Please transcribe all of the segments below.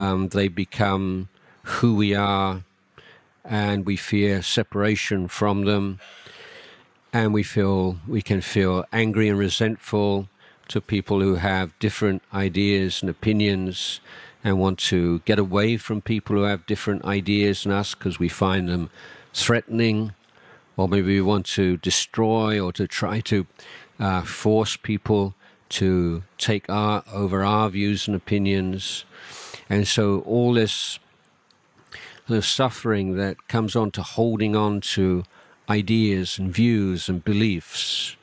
they become who we are, and we fear separation from them, and we can feel angry and resentful to people who have different ideas and opinions, and want to get away from people who have different ideas than us because we find them threatening, or maybe we want to destroy or to try to force people to take over our views and opinions. And so all this the suffering that comes on to holding on to ideas and views and beliefs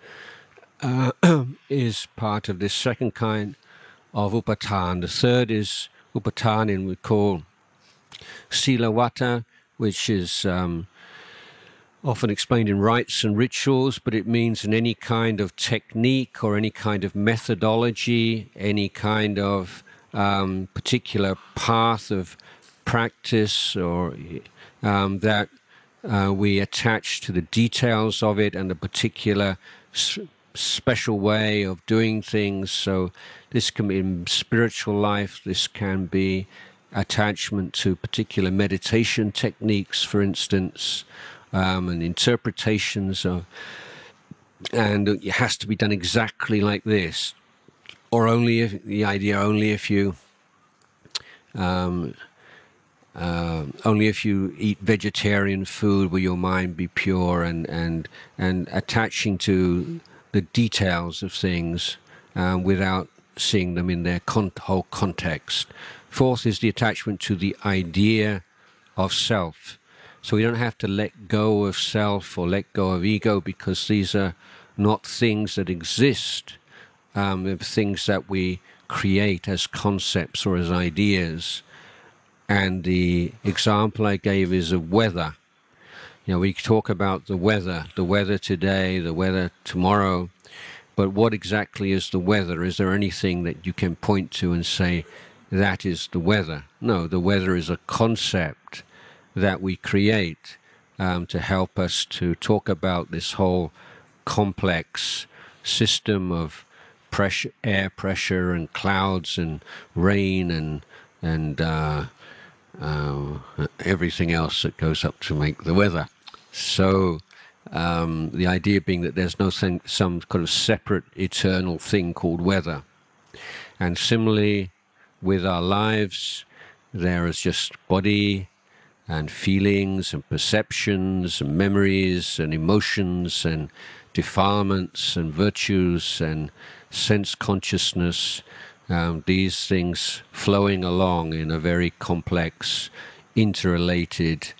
is part of this second kind of upatan. The third is upatan, we call silawata, which is often explained in rites and rituals, but it means in any kind of technique or any kind of methodology, any kind of particular path of practice, or that we attach to the details of it and a particular special way of doing things. So this can be in spiritual life, this can be attachment to particular meditation techniques, for instance, and interpretations of, and it has to be done exactly like this, or only if the idea only if you eat vegetarian food will your mind be pure, and attaching to the details of things without seeing them in their whole context. Fourth is the attachment to the idea of self. So we don't have to let go of self or let go of ego, because these are not things that exist. They're things that we create as concepts or as ideas. And the example I gave is of weather. You know, we talk about the weather today, the weather tomorrow, but what exactly is the weather? Is there anything that you can point to and say, that is the weather? No, the weather is a concept that we create to help us to talk about this whole complex system of pressure, air pressure, and clouds, and rain, and everything else that goes up to make the weather. So the idea being that there's some kind of separate eternal thing called weather. And similarly with our lives, there is just body and feelings and perceptions and memories and emotions and defilements and virtues and sense consciousness, these things flowing along in a very complex, interrelated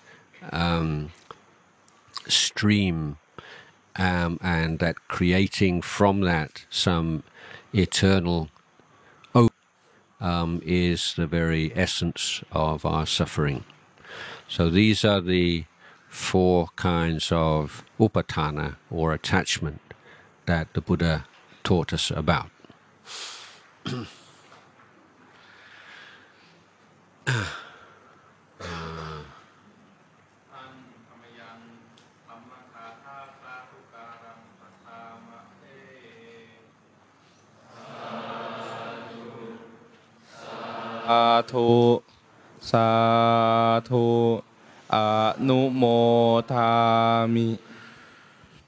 stream, and that creating from that some eternal is the very essence of our suffering. So these are the four kinds of upatana, or attachment, that the Buddha taught us about. Sadhu, sadhu, anumodhami.